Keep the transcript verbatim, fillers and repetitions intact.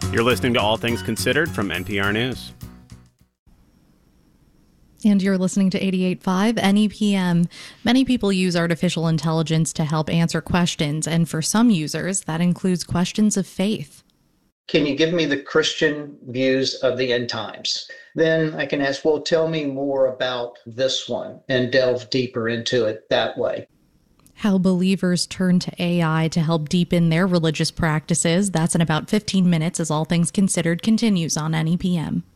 You're listening to All Things Considered from N P R News. And you're listening to eighty-eight point five N E P M. Many people use artificial intelligence to help answer questions, and for some users, that includes questions of faith. Can you give me the Christian views of the end times? Then I can ask, well, tell me more about this one, and delve deeper into it that way. How believers turn to A I to help deepen their religious practices. That's in about fifteen minutes as All Things Considered continues on N E P M.